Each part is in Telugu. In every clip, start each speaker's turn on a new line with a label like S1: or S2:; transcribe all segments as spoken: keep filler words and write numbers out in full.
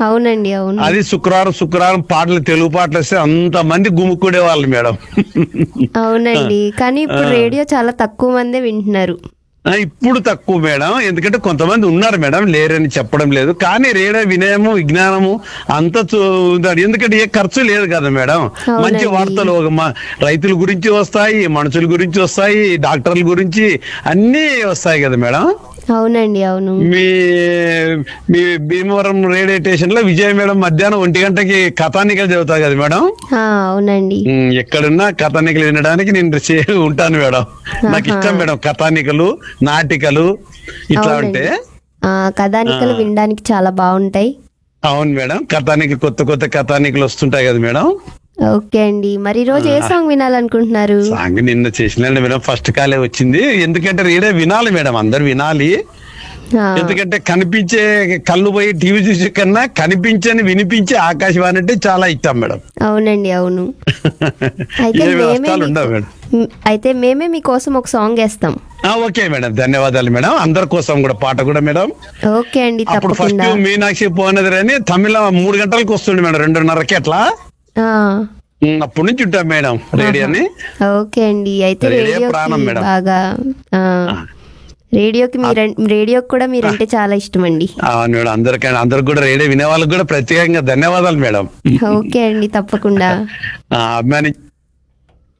S1: అవునండి, అవును.
S2: అది శుక్రవారం శుక్రవారం పాటలు, తెలుగు పాటలు వస్తే అంత మంది గుమ్ముకునే వాళ్ళు మేడం.
S1: అవునండి, కానీ ఇప్పుడు రేడియో చాలా తక్కువ మందే వింటున్నారు.
S2: ఆ, ఇప్పుడు తక్కువ మేడం, ఎందుకంటే కొంతమంది ఉన్నారు మేడం, లేరని చెప్పడం లేదు. కానీ రేడియో వినయము విజ్ఞానము అంత చూ- ఉండాలి. ఎందుకంటే ఏ ఖర్చు లేదు కదా మేడం. మంచి
S1: అవునండి.
S2: వార్తలు ఒక మ- రైతుల గురించి వస్తాయి, మనుషుల గురించి వస్తాయి, డాక్టర్ల గురించి అన్నీ వస్తాయి కదా మేడం.
S1: అవునండి, అవును.
S2: మీ మీ భీమవరం రేడియో స్టేషన్ లో విజయ మేడం మధ్యాహ్నం ఒంటి గంటకి కథానికలు చదువుతారు కదా మేడం.
S1: ఆ, అవునండి.
S2: ఉమ్, ఎక్కడున్నా కథానికలు వినడానికి నేను చే- ఉంటాను మేడం. నాకు
S1: ఆహా.
S2: ఇష్టం మేడం కథానికలు, నాటికలు ఇట్లా ఉంటే.
S1: అవునండి. ఆ, కథానికలు
S2: ఆ.
S1: వినడానికి చాలా బాగుంటాయి.
S2: అవును మేడం, కథానికి కొత్త కొత్త కథానికలు వస్తుంటాయి కదా మేడం.
S1: ఓకే అండి, మరి ఈ రోజు ఏ సాంగ్ వినాలనుకుంటున్నారు?
S2: సాంగ్ నిన్న చేసిన మేడం, ఫస్ట్ కాలే వచ్చింది. ఎందుకంటే రేడియో వినాలి మేడం, అందరు వినాలి.
S1: ఆ,
S2: ఎందుకంటే కనిపించే కళ్ళు పోయి టీవీ చూసే కన్నా కనిపించని వినిపించే ఆకాశవాణి అంటే చాలా ఇష్టం మేడం.
S1: అవునండి, అవును. అయితే
S2: ఏ
S1: మేమే
S2: వ్యవస్థలు ఉండవు
S1: మీకు-
S2: మేడం.
S1: మ్, అయితే మేమే మీకోసం ఒక సాంగ్ వేస్తాం.
S2: ఆ, ఓకే మేడం, ధన్యవాదాలు మేడం. అందరి కోసం కూడా పాట కూడా మేడం.
S1: ఓకే అండి,
S2: అప్పుడు ఫస్ట్
S1: తప్పకుండా.
S2: మీనాక్షి పోనది అని తమిళ మూడు గంటలకు వస్తుండే మేడం, రెండున్నరకి అట్లా.
S1: ఆ,
S2: ఉమ్, అప్పటి నుంచి ఉంటాం మేడం రేడియోని.
S1: ఓకే అండి, అయితే
S2: రేడియో
S1: రేడియోకి
S2: ప్రాణం మేడం.
S1: బాగా ఆ, రేడియోకి మీర రేడియోకి కూడా మీరంటే చాలా ఇష్టం అండి.
S2: అవును మేడం, అందరికీ అందరికి కూడా రేడియో వినే వాళ్ళకి కూడా ప్రత్యేకంగా ధన్యవాదాలు మేడం.
S1: ఓకే అండి, తప్పకుండా.
S2: ఆ, అభిమాని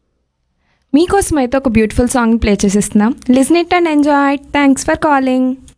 S3: మీకోసం అయితే ఒక బ్యూటిఫుల్ సాంగ్ ప్లే చేసేస్తున్నాం. Listen it and enjoy. Thanks for calling.